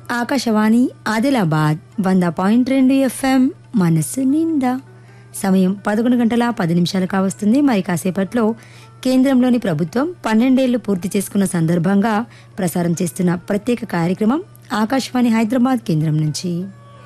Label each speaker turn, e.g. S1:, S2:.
S1: Akashvani Adilabad 100.2 FM మనస్సు నిండా. సమయం 11 గంటల 10 నిమిషాలు కావస్తుంది. మరి కాసేపట్లో కేంద్రంలోని ప్రభుత్వం 12 ఏళ్లు పూర్తి చేసుకున్న సందర్భంగా ప్రసారం చేస్తున్న ప్రత్యేక కార్యక్రమం ఆకాశవాణి హైదరాబాద్ కేంద్రం నుంచి.